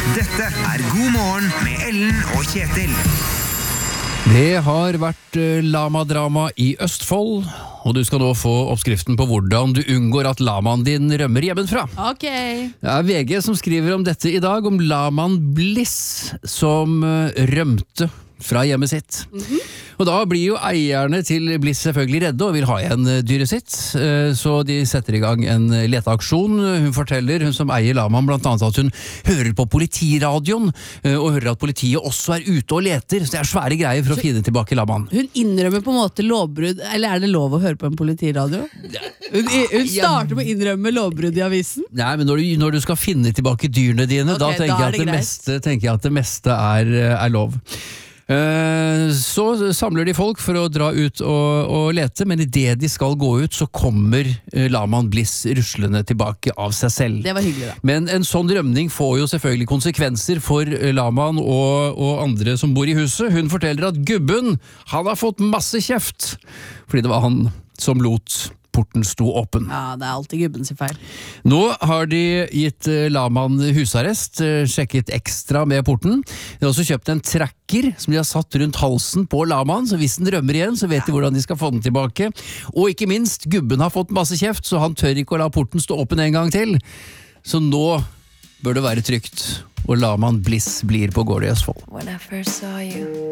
Dette God morgen med Ellen og Kjetil. Det har vært lamadrama i Østfold, og du skal nå få oppskriften på hvordan du unngår at lamaen din rømmer hjemmefra. Ok. Det er VG som skriver om dette i dag, om lamaen Bliss som rømte fra hjemmet sitt. Og da blir jo eierne til Bliss selvfølgelig redde og vil ha igjen dyret sitt, så de setter i gang en leteaksjon. Hun forteller, hun som eier lamaen, blant annet at hun hører på politiradioen, og hører at politiet også er ute og leter, så det er svære greier for å finne tilbake lamaen. Hun innrømmer på en måte lovbrudd, eller er det lov å høre på en politiradio? Hun starter med å innrømme lovbrudd i avisen? Nei, men når du skal finne tilbake dyrene dine, da tenker jeg at det meste er lov. Så samler de folk for å dra ut og lete, men i det de skal gå ut, så kommer lamaen Bliss ruslende tilbake av seg selv. Det var hyggelig da. Men en sånn rømning får jo selvfølgelig konsekvenser for lamaen og andre som bor i huset. Hun forteller at gubben, han har fått masse kjeft, fordi det var han som lot porten sto åpen. Ja, det er alltid gubben sin feil. Nå har de gitt lamaen husarrest, sjekket ekstra med porten. De har også kjøpt en tracker som de har satt rundt halsen på lamaen, så hvis den rømmer igjen, så vet de hvordan de skal få den tilbake. Og ikke minst, gubben har fått masse kjeft, så han tør ikke å la porten stå åpen en gang til. Så nå bør det være trygt, og lamaen Bliss blir på gård i Østfold. When I first saw you,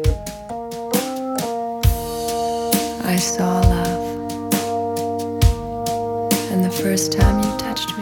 I saw love. And the first time you touched me